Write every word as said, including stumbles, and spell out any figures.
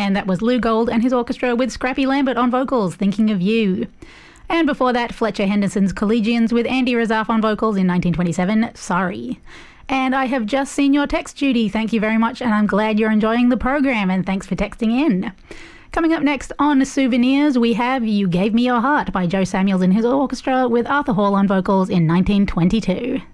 And that was Lou Gold and his orchestra with Scrappy Lambert on vocals, Thinking of You. And before that, Fletcher Henderson's Collegians with Andy Razaf on vocals in nineteen twenty-seven, Sorry. And I have just seen your text, Judy. Thank you very much, and I'm glad you're enjoying the program, and thanks for texting in. Coming up next on Souvenirs, we have You Gave Me Your Heart by Joe Samuels and his orchestra with Arthur Hall on vocals in nineteen twenty-two.